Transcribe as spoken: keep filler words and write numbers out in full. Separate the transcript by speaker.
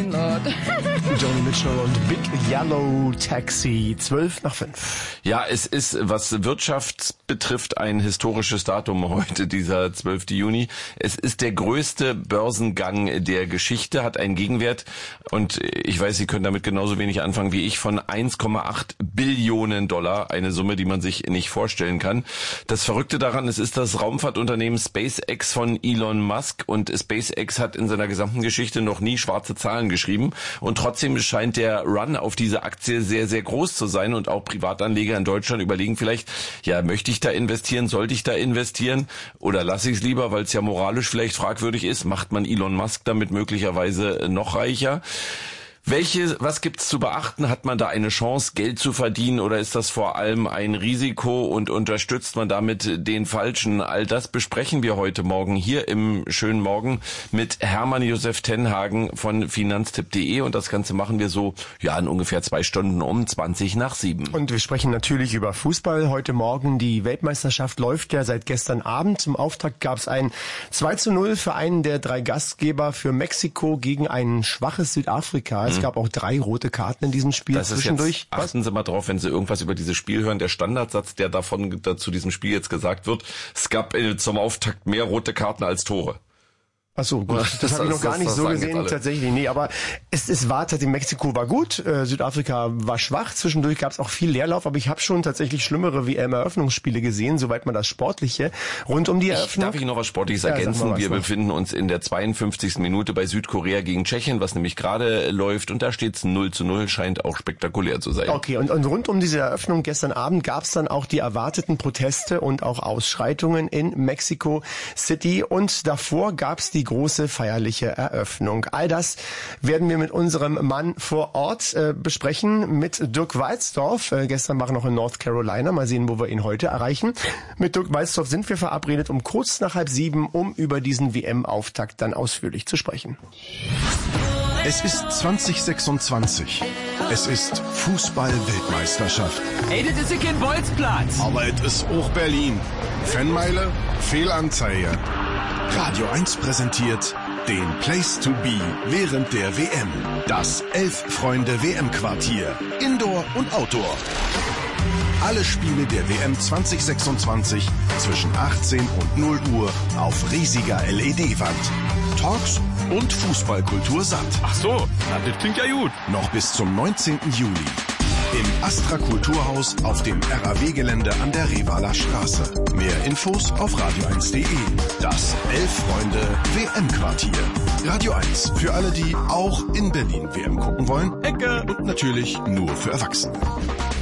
Speaker 1: Lord.
Speaker 2: Joni Mitchell und Big Yellow Taxi, zwölf nach fünf.
Speaker 3: Ja, es ist, was Wirtschaft betrifft, ein historisches Datum heute, dieser zwölfte Juni. Es ist der größte Börsengang der Geschichte, hat einen Gegenwert, und ich weiß, Sie können damit genauso wenig anfangen wie ich, von eins Komma acht Billionen Dollar, eine Summe, die man sich nicht vorstellen kann. Das Verrückte daran, es ist das Raumfahrtunternehmen SpaceX von Elon Musk, und SpaceX hat in seiner gesamten Geschichte noch nie schwarze Zahlen geschrieben, und trotzdem scheint der Run auf diese Aktie sehr, sehr groß zu sein, und auch Privatanleger in Deutschland überlegen vielleicht, ja, möchte ich da investieren, sollte ich da investieren oder lasse ich es lieber, weil es ja moralisch vielleicht fragwürdig ist, macht man Elon Musk damit möglicherweise noch reicher? Welche, was gibt's zu beachten? Hat man da eine Chance, Geld zu verdienen, oder ist das vor allem ein Risiko und unterstützt man damit den Falschen? All das besprechen wir heute Morgen hier im schönen Morgen mit Hermann Josef Tenhagen von finanztipp punkt de, und das Ganze machen wir so, ja, in ungefähr zwei Stunden um zwanzig nach sieben.
Speaker 2: Und wir sprechen natürlich über Fußball heute Morgen. Die Weltmeisterschaft läuft ja seit gestern Abend. Zum Auftakt gab es ein zwei zu null für einen der drei Gastgeber, für Mexiko gegen ein schwaches Südafrika. Es gab auch drei rote Karten in diesem Spiel
Speaker 3: das
Speaker 2: zwischendurch.
Speaker 3: Jetzt, achten Sie mal drauf, wenn Sie irgendwas über dieses Spiel hören. Der Standardsatz, der davon zu diesem Spiel jetzt gesagt wird: Es gab zum Auftakt mehr rote Karten als Tore.
Speaker 2: Ach so, gut. Das, das habe ich noch gar nicht so gesehen, tatsächlich. Nee, aber es, es war tatsächlich, Mexiko war gut, äh, Südafrika war schwach. Zwischendurch gab es auch viel Leerlauf, aber ich habe schon tatsächlich schlimmere W M-Eröffnungsspiele gesehen, soweit man das Sportliche rund um die Eröffnung.
Speaker 3: Ich, darf ich noch was Sportliches
Speaker 2: ja,
Speaker 3: ergänzen? Wir
Speaker 2: noch.
Speaker 3: befinden uns in der zweiundfünfzigsten Minute bei Südkorea gegen Tschechien, was nämlich gerade läuft, und da steht es null zu null, scheint auch spektakulär zu sein.
Speaker 2: Okay, und, und rund um diese Eröffnung gestern Abend gab es dann auch die erwarteten Proteste und auch Ausschreitungen in Mexico City, und davor gab es die große feierliche Eröffnung. All das werden wir mit unserem Mann vor Ort äh, besprechen, mit Dirk Walzdorf. Äh, gestern war er noch in North Carolina. Mal sehen, wo wir ihn heute erreichen. Mit Dirk Walzdorf sind wir verabredet um kurz nach halb sieben, um über diesen W M-Auftakt dann ausführlich zu sprechen.
Speaker 4: Es ist zwanzig sechsundzwanzig. Es ist Fußball-Weltmeisterschaft.
Speaker 5: Ey, das ist ja kein Bolzplatz.
Speaker 4: Aber es ist auch Berlin. Fanmeile, Fehlanzeige. Radio eins präsentiert den Place to Be während der W M. Das Elf-Freunde-W M-Quartier. Indoor und Outdoor. Alle Spiele der W M zwanzig sechsundzwanzig zwischen achtzehn und null Uhr auf riesiger L E D-Wand. Talks und Fußballkultur satt.
Speaker 5: Ach so, na, das klingt ja gut.
Speaker 4: Noch bis zum neunzehnten Juli. Im Astra Kulturhaus auf dem R A W-Gelände an der Revaler Straße. Mehr Infos auf radio eins punkt de. Das Elf-Freunde-W M-Quartier. Radio eins, für alle, die auch in Berlin W M gucken wollen.
Speaker 5: Ecke.
Speaker 4: Und natürlich nur für Erwachsene.